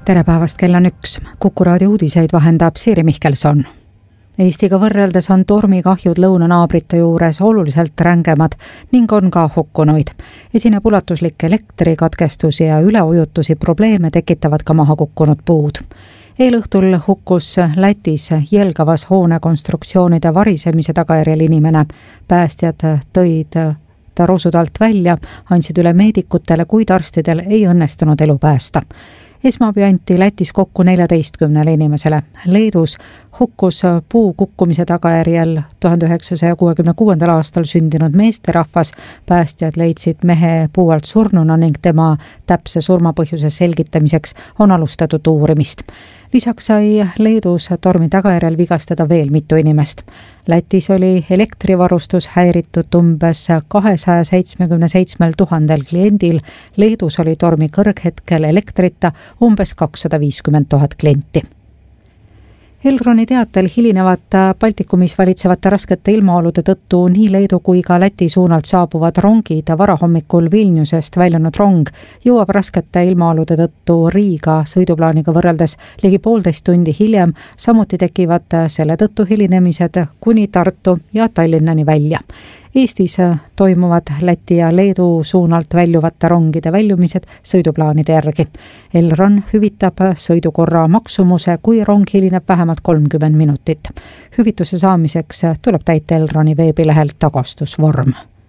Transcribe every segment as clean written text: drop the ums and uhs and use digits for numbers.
Tere päevast, kell on 1. Kuku raadio uudiseid vahendab Siiri Mihkelson. Eestiga võrreldes on tormikahjud lõunanaabrite juures oluliselt rängemad ning on ka hukkunuid. Esineb ulatuslikke elektrikatkestusi ja üleujutusi, probleeme tekitavad ka maha kukkunud puud. Eelõhtul hukkus Lätis Jelgavas hoonekonstruktsioonide varisemise tagajärjel inimene. Päästjad tõid ta rusud alt välja, andsid üle meedikutele, kuid arstidel ei õnnestunud elu päästa. Esmaabi anti Lätis kokku 14 inimesele. Leedus hukkus puu kukkumise tagajärjel 1966. aastal sündinud meesterahvas. Päästjad leidsid mehe puu alt surnuna ning tema täpse surmapõhjuse selgitamiseks on alustatud uurimist. Lisaks sai Leedus tormi tagajärjel vigastada veel mitu inimest. Lätis oli elektrivarustus häiritud umbes 277 000 kliendil. Leedus oli tormi kõrghetkel elektrita umbes 250 000 klienti. Elroni teatel hilinevad Baltikumis valitsevate raskete ilmaolude tõttu nii Leedu kui ka Läti suunalt saabuvad rongid. Varahommikul Vilniusest väljunud rong jõuab raskete ilmaolude tõttu Riiga sõiduplaaniga võrreldes ligi 1,5 tundi hiljem. Samuti tekivad selle tõttu hilinemised kuni Tartu ja Tallinnani välja. Eestis toimuvad Läti ja Leedu suunalt väljuvate rongide väljumised sõiduplaanide järgi. Elron hüvitab sõidukorra maksumuse, kui rong hilineb vähemalt 30 minutit. Hüvituse saamiseks tuleb täita Elroni veebilehel tagastusvorm.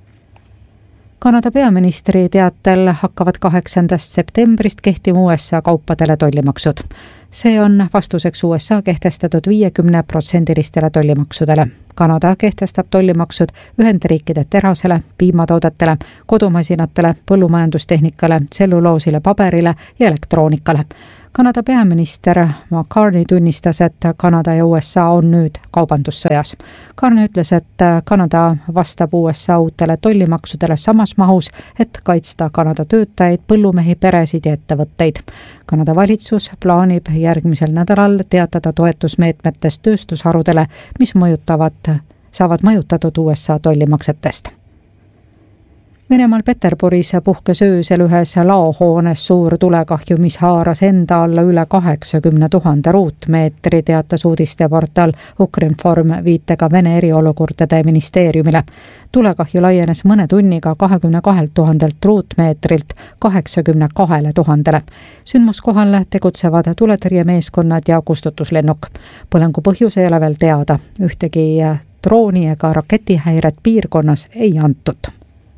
Kanada peaministri teatel hakkavad 8. septembrist kehtima USA kaupadele tollimaksud. See on vastuseks USA kehtestatud 50% tollimaksudele. Kanada kehtestab tollimaksud Ühendriikide terasele, piimatoodetele, kodumasinatele, põllumajandustehnikale, tselluloosile, paberile ja elektroonikale. Kanada peaminister McCartney tunnistas, et Kanada ja USA on nüüd kaubandussõjas. Carney ütles, et Kanada vastab USA uutele tollimaksudele samas mahus, et kaitsta Kanada töötajaid, põllumehi, peresid ja ettevõtteid. Kanada valitsus plaanib järgmisel nädalal teatada toetusmeetmetest tööstusharudele, mis saavad mõjutatud USA tollimaksetest. Venemaal Peterburis puhkes öösel ühes laohoones suur tulekahju, mis haaras enda alla üle 80 000 ruutmeetri, teatas uudisteportaal Ukrinform viitega Vene eriolukordade ministeeriumile. Tulekahju laienes mõne tunniga 22 000 ruutmeetrilt 82 000. Sündmuskohal tegutsevad tuletõrjemeeskonnad ja kustutuslennuk. Põlengu põhjus ei ole veel teada. Ühtegi drooni ega raketihäiret piirkonnas ei antud.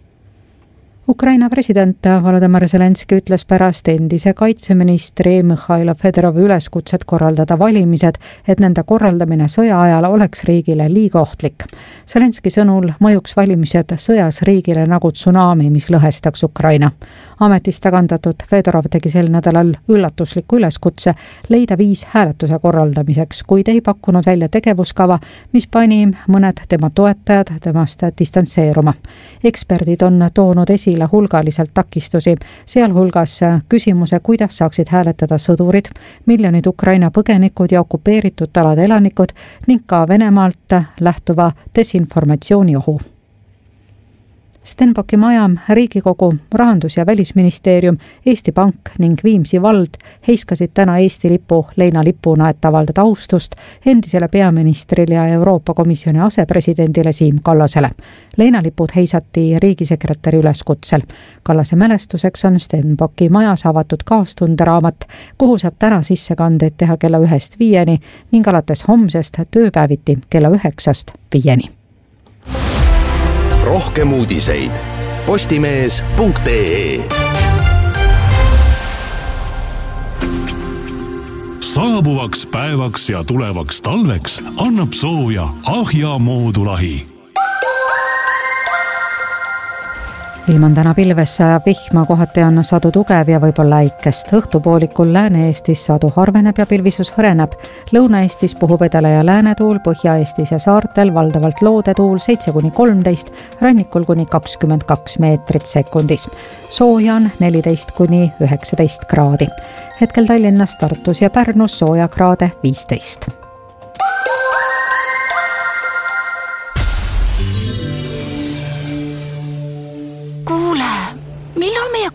Ukraina president Volodymyr Zelenski ütles pärast endise kaitseministri Mihhailo Fedorovi üleskutset korraldada valimised, et nende korraldamine sõja ajal oleks riigile liiga ohtlik. Zelenski sõnul mõjuks valimised sõjas riigile nagu tsunami, mis lõhestaks Ukraina. Ametist tagandatud Fedorov tegi sel nädalal üllatusliku üleskutse leida 5 hääletuse korraldamiseks, kuid ei pakkunud välja tegevuskava, mis pani mõned tema toetajad temast distantseeruma. Eksperdid on toonud esile hulgaliselt takistusi, sealhulgas küsimuse, kuidas saaksid hääletada sõdurid, miljonid Ukraina põgenikud ja okupeeritud alade elanikud ning ka Venemaalt lähtuva desinformatsiooni ohu. Stenbocki maja, Riigikogu, Rahandus- ja Välisministeerium, Eesti Pank ning Viimsi vald heiskasid täna Eesti lipu leinalipuna, et avaldada austust endisele peaministrile ja Euroopa Komisjoni asepresidendile Siim Kallasele. Leinalipud heisati riigisekretäri üleskutsel. Kallase mälestuseks on Stenbocki majas avatud kaastunderaamat, kuhu saab täna sissekandeid teha kella 1-5 ning alates homsest tööpäeviti kella 9-5. Rohkem uudiseid postimees.ee. Saabuvaks päevaks ja tulevaks talveks annab sooja Ahja moodulahi. Ilm on täna pilves, sajab vihma, kohati on sadu tugev ja võib-olla äikest. Õhtupoolikul Lääne-Eestis sadu harveneb ja pilvisus hõreneb. Lõuna-Eestis puhub edele ja läänetuul, Põhja-Eestis ja saartel valdavalt loodetuul 7-13, rannikul kuni 22 meetrit sekundis. Sooja on 14-19 kraadi. Hetkel Tallinnas, Tartus ja Pärnus sooja kraade 15.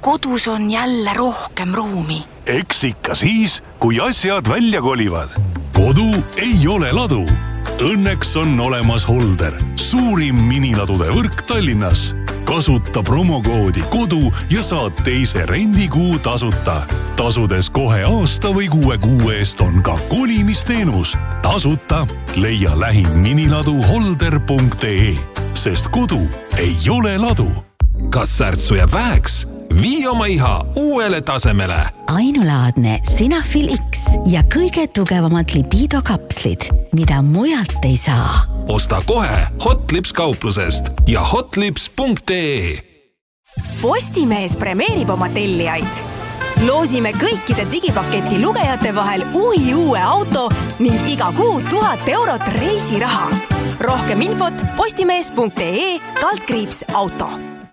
kodus on jälle rohkem ruumi. Eks ikka siis, kui asjad välja kolivad. Kodu ei ole ladu. Õnneks on olemas Holder, suurim miniladude võrk Tallinnas. Kasuta promokoodi kodu ja saad teise rendikuu tasuta. Tasudes kohe aasta või 6 kuu eest on ka kolimisteenus. Tasuta leia lähim miniladu holder.ee, sest kodu ei ole ladu. Kas särtsu jääb väheks? Vii oma iha uuele tasemele. Ainulaadne Sinafil X ja kõige tugevamad libido-kapslid, mida mujalt ei saa. Osta kohe Hotlips kauplusest ja hotlips.ee. Postimees premeerib oma tellijaid. Loosime kõikide digipaketi lugejate vahel uue auto ning iga kuu 1000 eurot reisiraha. Rohkem infot postimees.ee/auto.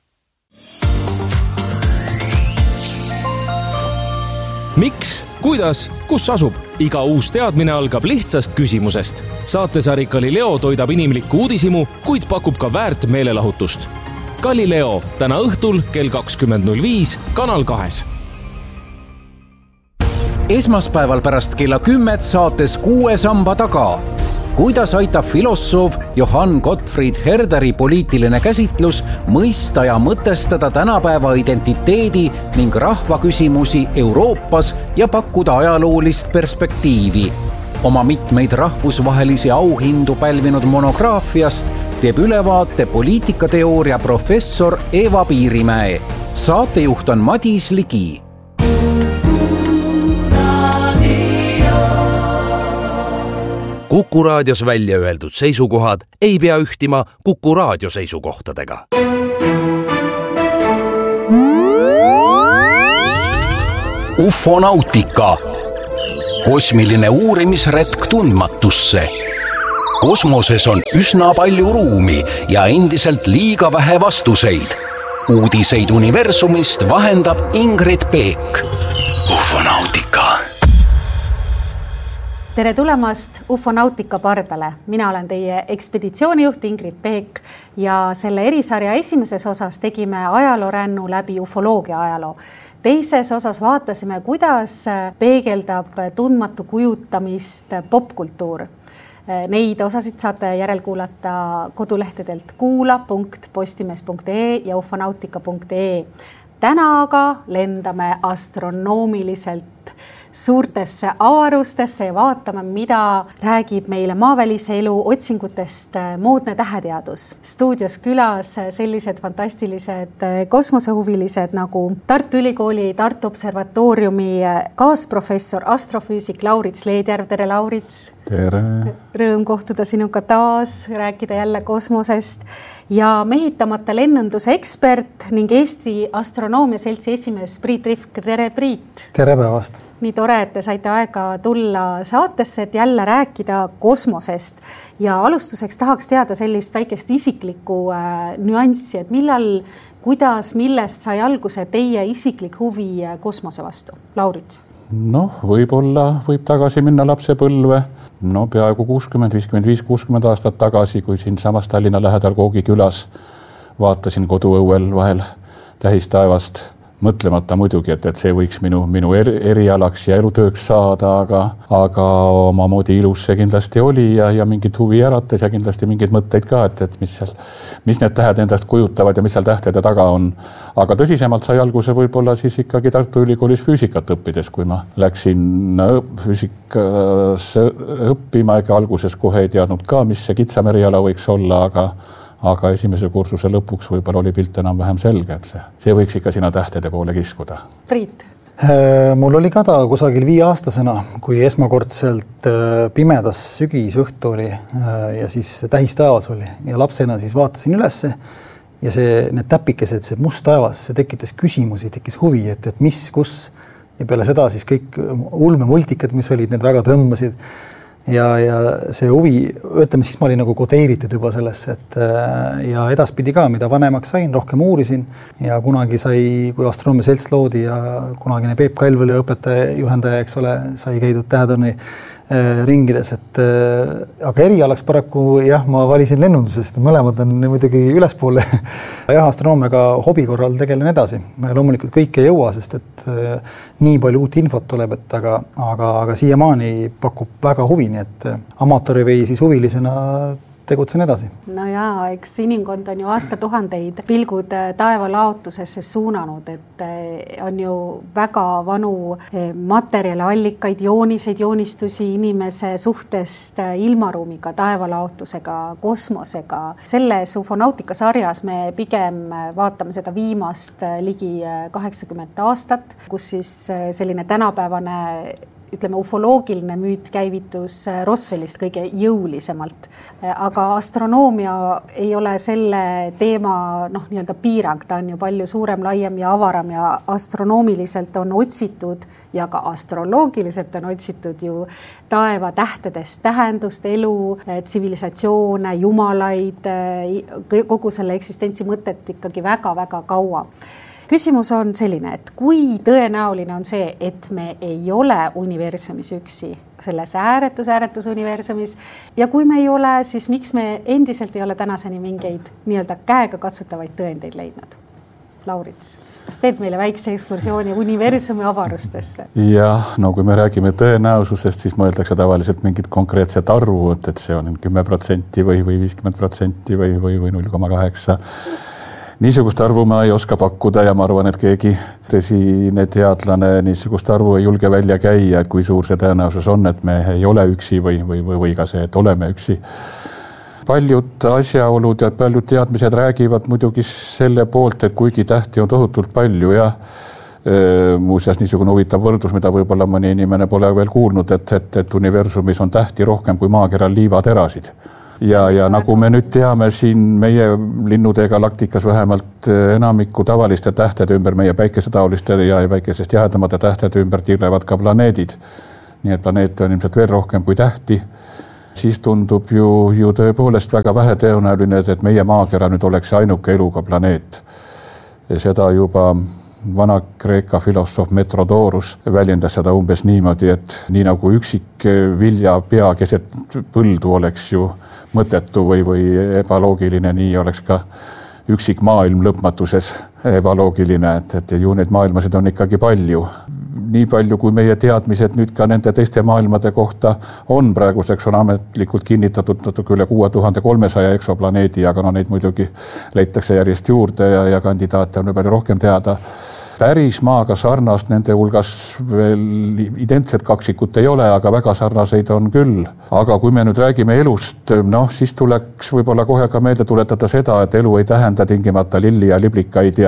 Miks, kuidas, kus asub? Iga uus teadmine algab lihtsast küsimusest. Saatesari Galileo toidab inimlikku uudisimu, kuid pakub ka väärt meelelahutust. Galileo täna õhtul kell 20.05 Kanal 2. Esmaspäeval pärast kella 10 saates 6 samba taga. Kuidas aitab filosoof Johann Gottfried Herderi poliitiline käsitlus mõista ja mõtestada tänapäeva identiteedi ning rahvaküsimusi Euroopas ja pakkuda ajaloolist perspektiivi. Oma mitmeid rahvusvahelisi auhindu pälvinud monograafiast teeb ülevaate poliitikateooria professor Eva Piirimäe. Saatejuht on Madis Ligi. Kuku raadios välja öeldud seisukohad ei pea ühtima Kuku raadio seisukohtadega. Ufonautika. Kosmiline uurimisretk tundmatusse. Kosmoses on üsna palju ruumi ja endiselt liiga vähe vastuseid. Uudiseid universumist vahendab Ingrid Peek. Ufonautika. Tere tulemast Ufonautika pardale. Mina olen teie ekspeditsioonijuht Ingrid Peek ja selle erisarja esimeses osas tegime ajaloorännu läbi ufoloogia ajaloo. Teises osas vaatasime, kuidas peegeldab tundmatu kujutamist popkultuur. Neid osasid saate järelkuulata kodulehtedelt kuula.postimees.ee ja ufonautika.ee. Täna aga lendame astronoomiliselt suurtesse avarustesse ja vaatame, mida räägib meile maavälise elu otsingutest moodne täheteadus. Stuudios külas sellised fantastilised kosmosehuvilised nagu Tartu Ülikooli Tartu Observatooriumi kaasprofessor astrofüüsik Laurits Leedjärv. Tere, Laurits! Tere! Rõõm kohtuda sinuga taas, rääkida jälle kosmosest ja mehitamata lennunduse ekspert ning Eesti Astronoomia Seltsi esimees Priit Rihk. Tere, Priit! Tere päevast! Nii tore, et te saite aega tulla saatesse, et jälle rääkida kosmosest. Ja alustuseks tahaks teada sellist väikest isiklikku nüanssi, et millal, kuidas, millest sai alguse teie isiklik huvi kosmose vastu? Laurits? Võib tagasi minna lapsepõlve. Peaaegu 60, 55, 60 aastat tagasi, kui siin samas Tallinna lähedal Koogi külas vaatasin koduõuel vahel tähistaevast, mõtlemata muidugi, et see võiks minu erialaks ja elutööks saada, aga omamoodi ilus see kindlasti oli ja mingit huvi ärates ja kindlasti mingeid mõtteid ka, et mis need tähed endast kujutavad ja mis seal tähtede taga on. Aga tõsisemalt sai alguse võib-olla siis ikkagi Tartu Ülikoolis füüsikat õppides, kui ma läksin füüsikas õppima, ega alguses kohe ei teadnud ka, mis see kitsam eriala võiks olla, aga esimese kursuse lõpuks võib-olla oli pilt enam vähem selge, et see võiks ikka sinna tähtede poole kiskuda. Priit? Mul oli ka ta kusagil 5-aastasena, kui esmakordselt pimedas sügisõhtu oli ja siis tähistaevas oli ja lapsena siis vaatasin ülesse ja need täpikesed, see must taevas, see tekitas küsimusi, tekkis huvi, et mis, kus ja peale seda siis kõik ulmemultikad, mis olid, need väga tõmbasid. Ja see huvi, ütleme siis ma olin nagu kodeeritud juba sellesse, ja edaspidi ka, mida vanemaks sain, rohkem uurisin ja kunagi sai, kui Astronoomia Selts loodi ja kunagine Peep Kalvõli õpetaja, juhendaja, eks ole, sai käidud Tähetonni ringides, aga erialaks paraku jah, ma valisin lennundusest, mõlemad on muidugi ülespoole. Jah, astronoomiaga hobi korral tegelen edasi. Loomulikult kõik ei jõua, sest et nii palju uut infot tuleb, aga siiamaani pakub väga huvi, nii et amatööri või siis huvilisena tegutsen edasi. No jaa, eks inimkond on ju aastatuhandeid pilgud taevalaotusesse suunanud, et on ju väga vanu materjaliallikaid, jooniseid, joonistusi inimese suhtest ilmaruumiga, taevalaotusega, kosmosega. Selles ufonautika sarjas me pigem vaatame seda viimast ligi 80 aastat, kus siis selline tänapäevane ufoloogiline müüt käivitus Roswellist kõige jõulisemalt. Aga astronoomia ei ole selle teema nii-öelda piirang, ta on ju palju suurem, laiem ja avaram ja astronoomiliselt on otsitud ja ka astroloogiliselt on otsitud ju taeva tähtedest tähendust, elu, tsivilisatsioone, jumalaid, kogu selle eksistentsi mõtet ikkagi väga-väga kaua. Küsimus on selline, et kui tõenäoline on see, et me ei ole universumis üksi, selles ääretus universumis, ja kui me ei ole, siis miks me endiselt ei ole tänaseni mingeid nii-öelda käega katsutavaid tõendeid leidnud? Laurits, kas teed meile väikse ekskursiooni universumi avarustesse? Jah, no kui me räägime tõenäosusest, siis mõeldakse tavaliselt mingit konkreetset arvu, et see on 10% või 50% või 0,8%. Niisugust arvu ma ei oska pakkuda ja ma arvan, et keegi tõsine teadlane niisugust arvu ei julge välja käia, et kui suur see tõenäosus on, et me ei ole üksi või ka see, et oleme üksi. Paljud asjaolud ja paljud teadmised räägivad muidugi selle poolt, et kuigi tähti on tohutult palju ja muuseas niisugune huvitav võrdlus, mida võib-olla mõni inimene pole veel kuulnud, et universumis on tähti rohkem kui maakeral liivaterasid. Ja nagu me nüüd teame siin meie linnude galaktikas vähemalt enamiku tavaliste tähtede ümber, meie päikesetaoliste ja päikesest jahedamate tähtede ümber tiirlevad ka planeedid. Nii et planeete on ilmselt veel rohkem kui tähti. Siis tundub ju tõepoolest väga vähe tõenäoline, et meie maakera nüüd oleks ainuke eluga planeet. Seda juba Vana-Kreeka filosoof Metrodorus väljendas seda umbes niimoodi, et nii nagu üksik vilja pea keset põldu oleks ju mõttetu või ebaloogiline, nii oleks ka üksik maailm lõpmatuses ebaloogiline, et ju neid maailmasid on ikkagi palju. Nii palju, kui meie teadmised nüüd ka nende teiste maailmade kohta on praeguseks on ametlikult kinnitatud natuke üle 6300 eksoplaneedi, aga neid muidugi leitakse järjest juurde ja kandidaate on palju rohkem teada. Päris maaga sarnast nende hulgas veel identset kaksikut ei ole, aga väga sarnaseid on küll. Aga kui me nüüd räägime elust, siis tuleks võib-olla kohe ka meelde tuletada seda, et elu ei tähenda tingimata lilli ja liblikaid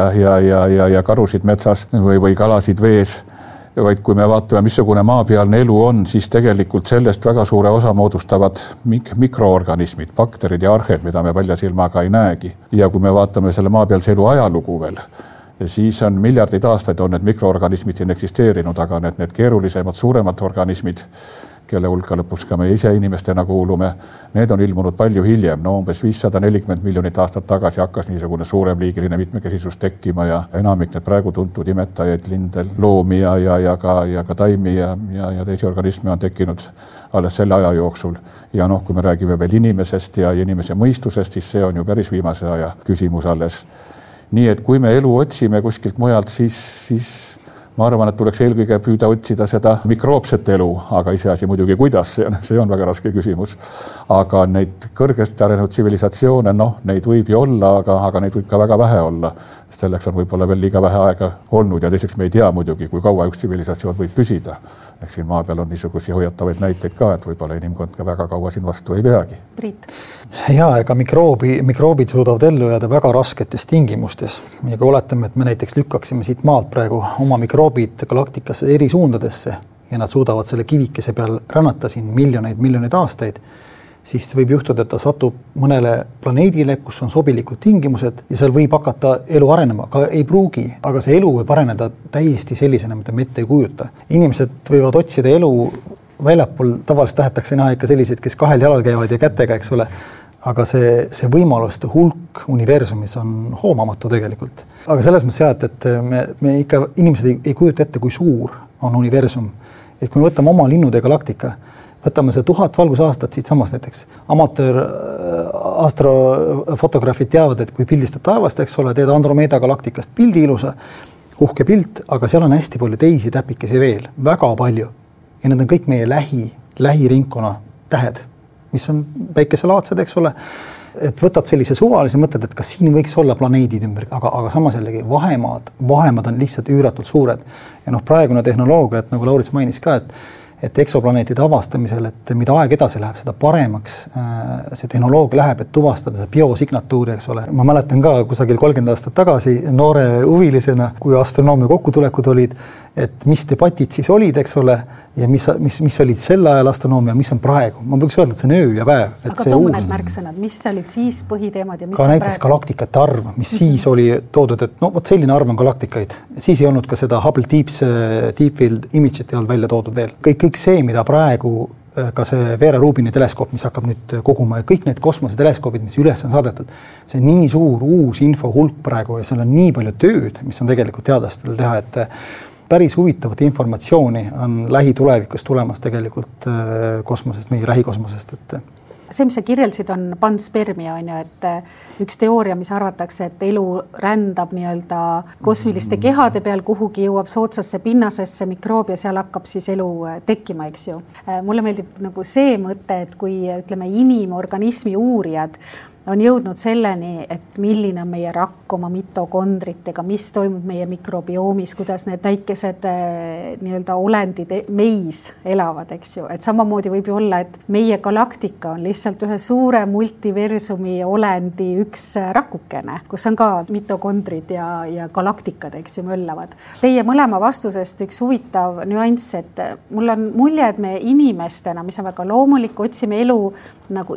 ja karusid metsas või kalasid vees. Vaid kui me vaatame, missugune maapealne elu on, siis tegelikult sellest väga suure osa moodustavad mikroorganismid, bakterid ja arhed, mida me välja silmaga ei näegi. Ja kui me vaatame selle maapealse elu ajalugu veel, siis on miljardid aastaid on need mikroorganismid siin eksisteerinud, aga need keerulisemad, suuremad organismid, kelle hulka lõpuks ka me ise inimestena kuulume, need on ilmunud palju hiljem. Umbes 540 miljonit aastat tagasi hakkas niisugune suuremliigiline mitmekesisus tekkima ja enamik need praegu tuntud imetajaid, lindel, loomi ja ka taimi ja teisi organisme on tekkinud alles selle aja jooksul. Ja kui me räägime veel inimesest ja inimese mõistusest, siis see on ju päris viimase aja küsimus alles. Nii et kui me elu otsime kuskilt mujalt, siis ma arvan, et tuleks eelkõige püüda otsida seda mikroopset elu, aga iseasi muidugi kuidas, see on väga raske küsimus. Aga neid kõrgesti arenenud tsivilisatsioone, neid võib ju olla, aga neid võib ka väga vähe olla. Selleks on võib-olla veel liiga vähe aega olnud ja teiseks me ei tea muidugi, kui kaua üks tsivilisatsioon võib püsida. Eks siin maa peal on niisugusi hoiatavaid näiteid ka, et võib-olla inimkond ka väga kaua siin vastu ei peagi. Priit. Jaa, ega mikroobid suudavad ellu jääda väga rasketes tingimustes. Ja kui oletame, et me näiteks lükkaksime siit maalt praegu oma mikroobid galaktikasse eri suundadesse ja nad suudavad selle kivikese peal rännata siin miljoneid aastaid, siis võib juhtuda, et ta satub mõnele planeedile, kus on sobilikud tingimused ja seal võib hakata elu arenema, aga ei pruugi, aga see elu võib areneda täiesti sellisena, mida me ette ei kujuta. Inimesed võivad otsida elu väljapool, tavaliselt tahetakse näha ikka selliseid, kes kahel jalal käivad ja kätega, eks ole. Aga see võimaluste hulk universumis on hoomamatu tegelikult. Aga selles mõttes et me ikka inimesed ei kujuta ette, kui suur on universum. Et kui me võtame oma linnude galaktika, võtame see 1000 valgusaastat siit samast näiteks. Amatöör astrofotograafid teavad, et kui pildistad taevast, eks ole, teed Andromeda galaktikast pildi ilusa, uhke pilt, aga seal on hästi palju teisi täpikesi veel, väga palju. Ja need on kõik meie lähiringkonna tähed, mis on päikeselaadsed, eks ole. Et võtad sellise suvalise mõtted, et kas siin võiks olla planeedid ümber, aga samas jällegi vahemaad on lihtsalt üüratult suured. Ja praegune tehnoloogia, et nagu Laurits mainis ka, et eksoplaneetide avastamisel, et mida aeg edasi läheb, seda paremaks see tehnoloogia läheb, et tuvastada see biosignatuuri, eks ole. Ma mäletan ka kusagil 30 aastat tagasi noore huvilisena, kui astronoomia kokkutulekud olid, et mis debatid siis olid, eks ole, ja mis olid sel ajal astronoomia, mis on praegu. Ma võiks öelda, et see on öö ja päev. Aga too mõned märksõnad, mis olid siis põhiteemad ja mis ka näiteks praegu? Galaktikate arv, mis siis oli toodud, et vot selline arv on galaktikaid. Siis ei olnud ka seda Hubble Deep Field Image'it ei olnud välja toodud veel. Kõik see, mida praegu ka see Vera Rubini teleskoop, mis hakkab nüüd koguma ja kõik need kosmoseteleskoobid, mis üles on saadetud, see on nii suur uus info hulk praegu ja seal on nii palju tööd, mis on tegelikult teadlastel teha, et päris huvitavat informatsiooni on lähitulevikus tulemas tegelikult kosmosest, meie lähikosmosest. See, mis sa kirjeldasid, on panspermia, on ju, et üks teooria, mis arvatakse, et elu rändab nii-öelda kosmiliste kehade peal, kuhugi jõuab sootsasse pinnasesse mikroob ja seal hakkab siis elu tekkima, eks ju. Mulle meeldib nagu see mõte, et kui ütleme inimorganismi uurijad on jõudnud selleni, et milline on meie rakk oma mitokondritega, mis toimub meie mikrobiomis, kuidas need väikesed nii-öelda olendid meis elavad, eks ju. Et samamoodi võib ju olla, et meie galaktika on lihtsalt ühe suure multiversumi olendi üks rakukene, kus on ka mitokondrid ja galaktikad, eks ju, möllavad. Teie mõlema vastusest üks huvitav nüanss, et mul on mulje, et me inimestena, mis on väga loomulik, otsime elu nagu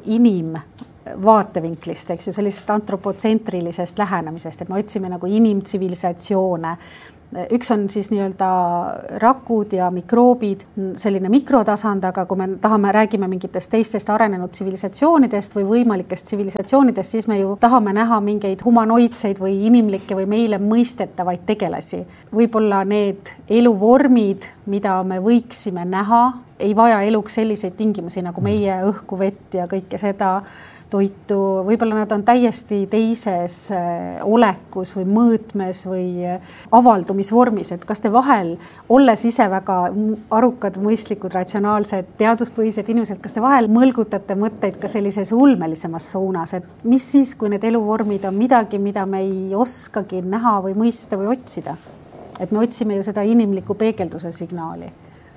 vaatevinklist, eks ju, sellisest antropotsentrilisest lähenemisest, et me otsime nagu inimtsivilisatsioone. Üks on siis nii-öelda rakud ja mikroobid, selline mikrotasand, aga kui me räägime mingitest teistest arenenud tsivilisatsioonidest või võimalikest tsivilisatsioonidest, siis me ju tahame näha mingeid humanoidseid või inimlikke või meile mõistetavaid tegelasi. Võib-olla need eluvormid, mida me võiksime näha, ei vaja eluks selliseid tingimusi nagu meie õhku, vett ja kõike seda toitu, võib-olla nad on täiesti teises olekus või mõõtmes või avaldumisvormis, et kas te vahel, olles ise väga arukad, mõistlikud, ratsionaalsed, teaduspõhised inimesed, kas te vahel mõlgutate mõtteid ka sellises ulmelisemas suunas, et mis siis, kui need eluvormid on midagi, mida me ei oskagi näha või mõista või otsida? Et me otsime ju seda inimliku peegelduse signaali.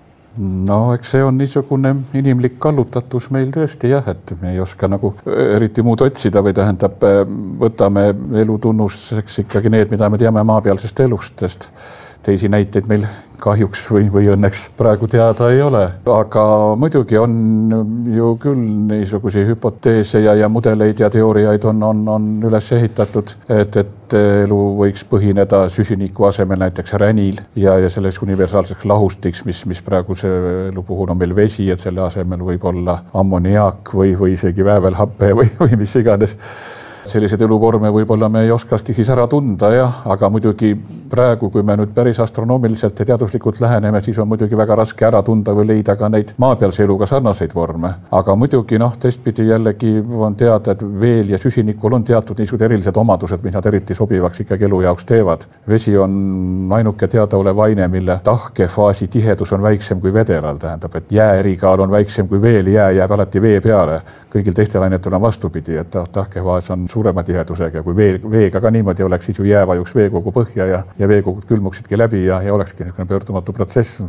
No, eks see on niisugune inimlik kallutatus meil tõesti jah, et me ei oska nagu eriti muud otsida või tähendab, võtame elutunnuseks ikkagi need, mida me teame maapealsest elustest. Teisi näiteid meil kahjuks või õnneks praegu teada ei ole, aga muidugi on ju küll niisuguseid hüpoteese ja mudeleid ja teooriaid on üles ehitatud, et elu võiks põhineda süsiniku asemel näiteks ränil ja selles universaalseks lahustiks, mis praeguse elu puhul on meil vesi, et selle asemel võib olla ammoniaak või isegi väävelhappe või mis iganes. Sellised eluvorme võib-olla me ei oskaski siis ära tunda, aga muidugi praegu, kui me nüüd päris astronoomiliselt ja teaduslikult läheneme, siis on muidugi väga raske ära tunda või leida ka neid maapealse eluga sarnaseid vorme. Aga muidugi teistpidi jällegi on teada, et veel ja süsinikul on teatud niisugused erilised omadused, mis nad eriti sobivaks ikkagi elu jaoks teevad. Vesi on ainuke teadaolev aine, mille tahkefaasi tihedus on väiksem kui vedelal, tähendab, et jää erikaal on väiksem kui veel, jää jääb alati vee peale. Kõigil teistel ainetel on vastupidi, et tahkefaas on suurema tihedusega, kui veega ka niimoodi oleks, siis ju jää vajuks veekogu põhja ja veekogud külmuksidki läbi ja olekski pöördumatu protsess.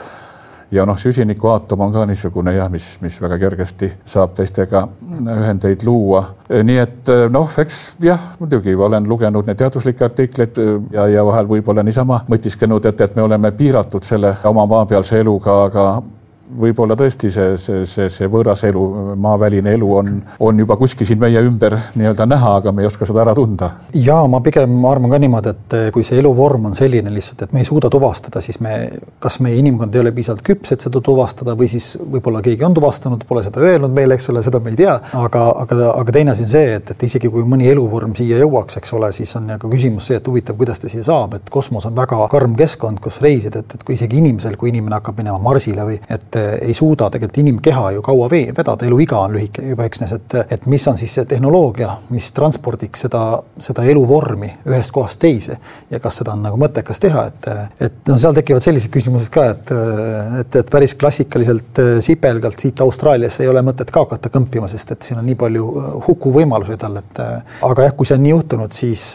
Ja süsiniku aatom on ka niisugune, mis väga kergesti saab teistega ühendeid luua. Nii et eks muidugi olen lugenud need teaduslikke artikleid ja vahel võib-olla niisama mõtiskenud, et me oleme piiratud selle oma maapealse eluga, aga võib-olla tõesti see võõras elu, maaväline elu on juba kuskil siin meie ümber nii-öelda näha, aga me ei oska seda ära tunda. Ja ma pigem arvan ka niimoodi, et kui see eluvorm on selline lihtsalt, et me ei suuda tuvastada, siis kas meie inimkond ei ole piisavalt küps, et seda tuvastada või siis võib-olla keegi on tuvastanud, pole seda öelnud meile, eks ole, seda me ei tea. Aga teine asi on see, et isegi kui mõni eluvorm siia jõuaks, eks ole, siis on ka küsimus see, et huvitav, kuidas ta siia saab, et kosmos on väga karm keskkond, kus reisid, et kui isegi inimesel, kui inimene hakkab minema Marsile või et ei suuda tegelikult inimkeha ju kaua vedada, eluiga on lühike juba üksnes, et mis on siis see tehnoloogia, mis transpordiks seda eluvormi ühest kohast teise ja kas seda on nagu mõttekas teha, et no seal tekivad sellised küsimused ka, et päris klassikaliselt sipelgalt siit Austraaliasse ei ole mõtet ka hakata kõmpima, sest et siin on nii palju huku võimalusi tal, aga jah, kui see on nii juhtunud, siis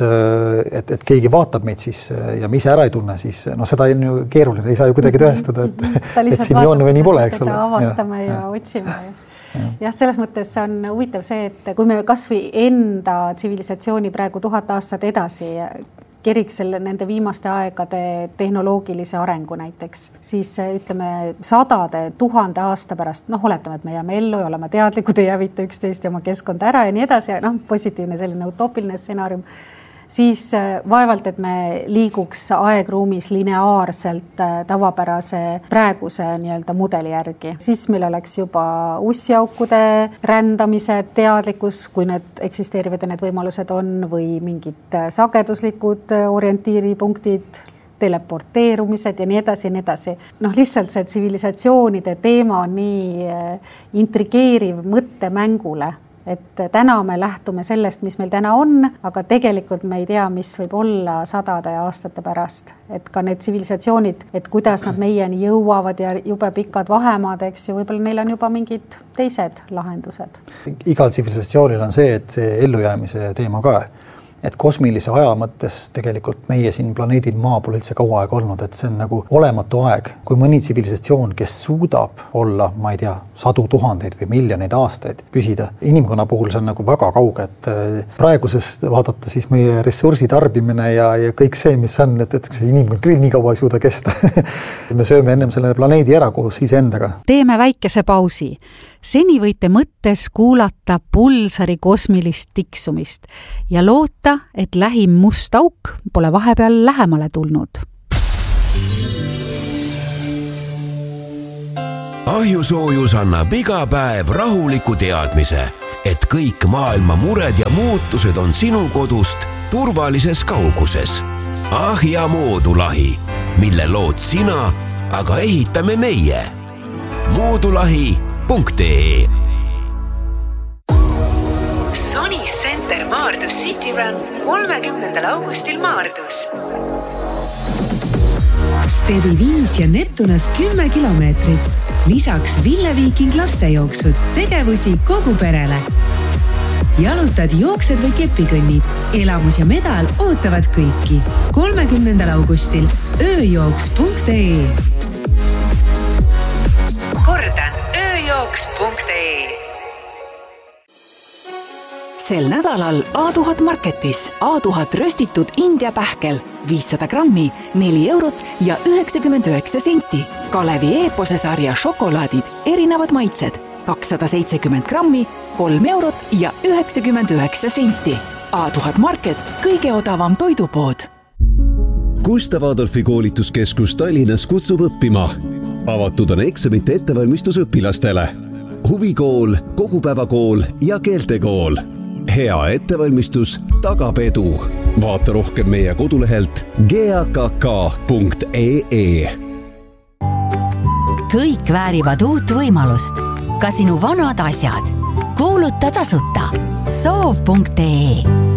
et keegi vaatab meid siis ja me ise ära ei tunne, siis no seda on ju keeruline, ei saa ju kuidagi tõestada, et siin nii on või nii pole, eks ole. Avastame ja otsime. Jah, selles mõttes on huvitav see, et kui me kas või enda tsivilisatsiooni praegu 1000 aastat edasi keriks nende viimaste aegade tehnoloogilise arengu näiteks, siis ütleme 100 000 aasta pärast, oletame, et me jääme ellu ja oleme teadlikud, ei hävita üksteist ja oma keskkond ära ja nii edasi, ja positiivne selline utoopiline stsenaarium, siis vaevalt, et me liiguks aegruumis lineaarselt tavapärase praeguse nii-öelda mudeli järgi. Siis meil oleks juba ussiaukude rändamise teadlikkus, kui need eksisteerivad ja need võimalused on, või mingid sageduslikud orientiiripunktid, teleporteerumised ja nii edasi ja nii edasi. Lihtsalt see tsivilisatsioonide teema on nii intrigeeriv mõttemängule, et täna me lähtume sellest, mis meil täna on, aga tegelikult me ei tea, mis võib olla 100 aastate pärast. Et ka need tsivilisatsioonid, et kuidas nad meieni jõuavad ja jube pikad vahemaad, eks ju, võib-olla neil on juba mingid teised lahendused. Igal tsivilisatsioonil on see, et see ellujäämise teema ka. Et kosmilise aja mõttes tegelikult meie siin planeedil Maa pole üldse kaua aega olnud, et see on nagu olematu aeg. Kui mõni tsivilisatsioon, kes suudab olla, ma ei tea, 100 000 või miljoneid aastaid püsida, inimkonna puhul see on nagu väga kauge, et praeguses vaadata siis meie ressursi tarbimine ja kõik see, mis on, et see inimkond küll nii kaua ei suuda kesta. Me sööme ennem selle planeedi ära koos iseendaga. Teeme väikese pausi. Seni võite mõttes kuulata pulsari kosmilist tiksumist ja loota, et lähim must auk pole vahepeal lähemale tulnud. Ahjusoojus annab iga päev rahuliku teadmise, et kõik maailma mured ja muutused on sinu kodust turvalises kauguses. Ahja moodulahi, mille lood sina, aga ehitame meie. Moodulahi.ee Sony Center Maardus City Run 30. augustil Maardus. Stevi 5 ja Neptunas 10 kilomeetrit. Lisaks Ville Viiking lastejooksud, tegevusi kogu perele. Jalutad, jooksed või kepikõnnid. Elamus ja medal ootavad kõiki. 30. augustil ööjooks.ee Kordan, ööjooks.ee Sel nädalal A1000 Marketis A1000 röstitud India pähkel 500 grammi, 4 eurot ja 99 senti. Kalevi Eepose sarja šokolaadid, erinevad maitsed, 270 grammi, 3 eurot ja 99 senti. A1000 Market, kõige odavam toidupood. Gustav Adolfi koolituskeskus Tallinnas kutsub õppima. Avatud on eksamite ettevalmistus õpilastele. Huvikool, kogupäevakool ja keeltekool. Hea ettevalmistus tagab edu. Vaata rohkem meie kodulehelt gakk.ee. Kõik väärivad uut võimalust. Ka sinu vanad asjad. Kuuluta tasuta. Soov.ee